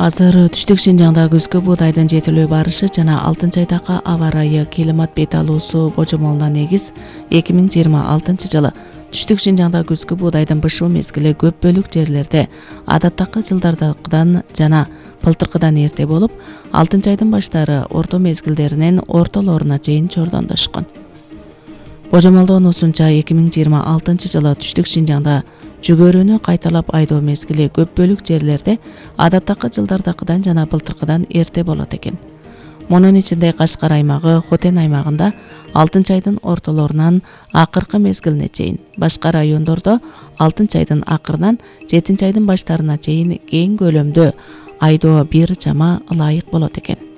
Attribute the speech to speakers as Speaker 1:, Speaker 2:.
Speaker 1: Азыр түштүк Шинжаңда күзгү буудайдын жетилүү барышы жана 6-айдагы аба ырайы климат бет алуусу божомолуна негиз 2026 жылы түштүк Шинжаңда күзгү буудайдын бышуу мезгили көп бөлүк жерлерде адаттагы жылдардагыдан жана былтыркыдан эрте болуп, 6-айдын баштары орто мезгилдеринин ортолоруна чейин чордондошкон. Божомолдонуусунча 2026 жылы түштүк Шинжаңда жүгөрүнү кайталап айдоо мезгили көп бөлүк жерлерде адаттагы жылдардагыдан жана былтыркыдан эрте болот экен. Мунун ичинде Кашкар аймагы, Хотен аймагында 6-айдын ортолорунан акыркы мезгилине чейин, башка райондордо 6-айдын акырынан 7-айдын баштарына чейин кең көлөмдө айдоо бир жама ылайык болот экен.